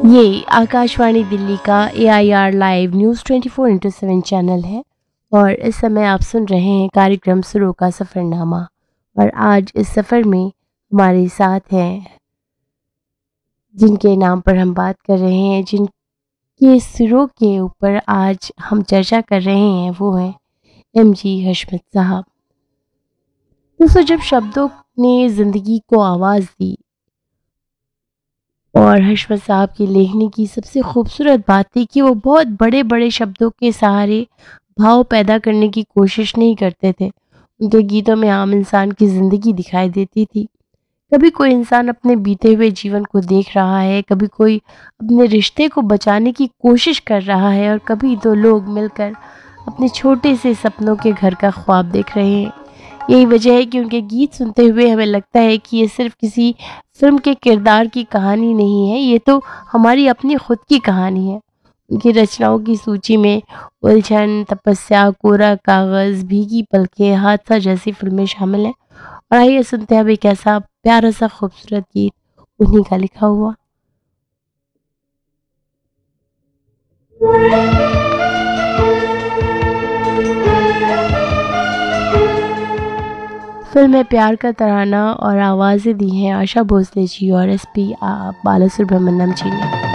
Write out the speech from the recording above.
ये आकाशवाणी दिल्ली का AIR live news 24/7 channel है और इस समय आप सुन रहे हैं कार्यक्रम सुरों का सफ़रनामा। और आज इस सफ़र में हमारे साथ हैं जिनके नाम पर हम बात कर रहे हैं, जिनके सुरों के ऊपर आज हम चर्चा कर रहे हैं, वो हैं MG हशमत साहब। दोस्तों, जब शब्दों ने ज़िंदगी को आवाज़ दी और हशमत साहब की लेखनी की सबसे खूबसूरत बात थी कि वो बहुत बड़े बड़े शब्दों के सहारे भाव पैदा करने की कोशिश नहीं करते थे। उनके गीतों में आम इंसान की ज़िंदगी दिखाई देती थी। कभी कोई इंसान अपने बीते हुए जीवन को देख रहा है, कभी कोई अपने रिश्ते को बचाने की कोशिश कर रहा है और कभी दो लोग मिलकर अपने छोटे से सपनों के घर का ख्वाब देख रहे हैं। यही वजह है कि उनके गीत सुनते हुए हमें लगता है कि ये सिर्फ किसी फिल्म के किरदार की कहानी नहीं है, ये तो हमारी अपनी खुद की कहानी है। उनकी रचनाओं की सूची में उलझन, तपस्या, कोरा कागज़, भीगी पलकें, हादसा जैसी फिल्में शामिल हैं। और आइए सुनते हैं अब एक ऐसा प्यारा सा खूबसूरत गीत उन्हीं का लिखा हुआ। फिल्म में प्यार का तराना और आवाज़ें दी हैं आशा भोसले जी और SP बालासुब्रमण्यम जी ने।